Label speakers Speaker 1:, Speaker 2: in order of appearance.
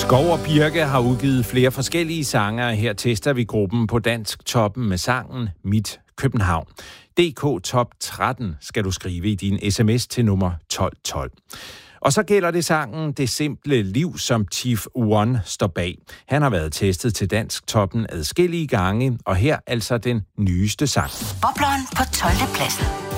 Speaker 1: Skov og Birke har udgivet flere forskellige sange, og her tester vi gruppen på Dansk Toppen med sangen Mit København. DK Top 13 skal du skrive i din sms til nummer 1212. Og så gælder det sangen Det Simple Liv, som Chief One står bag. Han har været testet til Dansk Toppen adskillige gange, og her altså den nyeste sang.
Speaker 2: Bobleren på 12. pladsen.